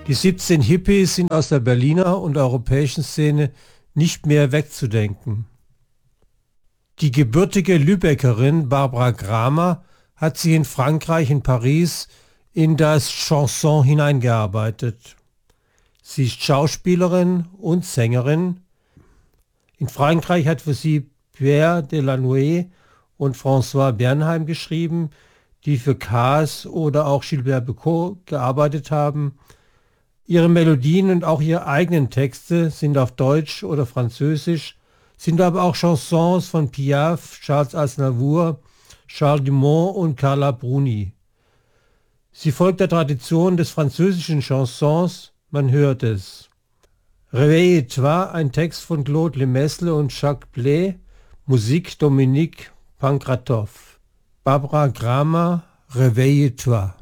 Die 17 Hippies sind aus der Berliner und europäischen Szene nicht mehr wegzudenken. Die gebürtige Lübeckerin Barbara Grammer hat sich in Frankreich, in Paris, in das Chanson hineingearbeitet. Sie ist Schauspielerin und Sängerin. In Frankreich hat für sie Pierre Delannoy und François Bernheim geschrieben, die für Cas oder auch Gilbert Bécaud gearbeitet haben. Ihre Melodien und auch ihre eigenen Texte sind auf Deutsch oder Französisch, sind aber auch Chansons von Piaf, Charles Aznavour, Charles Dumont und Carla Bruni. Sie folgt der Tradition des französischen Chansons, man hört es. Réveille-toi, ein Text von Claude Lemesle und Jacques Blé, Musik Dominique Pankratow. Barbara Grammer, Réveille-toi.